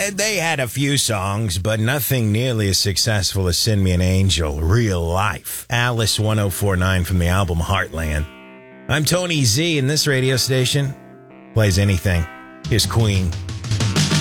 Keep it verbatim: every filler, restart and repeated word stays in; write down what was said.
Uh, They had a few songs, but nothing nearly as successful as Send Me an Angel, Real Life. Alice one oh four nine from the album Heartland. I'm Tony Z, and this radio station plays anything. Here's Queen.